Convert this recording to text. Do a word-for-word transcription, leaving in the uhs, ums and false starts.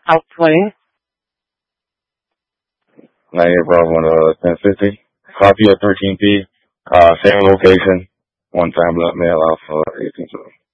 Out twenty. ninety-eight Bravo, uh, ten fifty. Copy at thirteen P. Uh, same location. One time block mail off, uh, eighteen.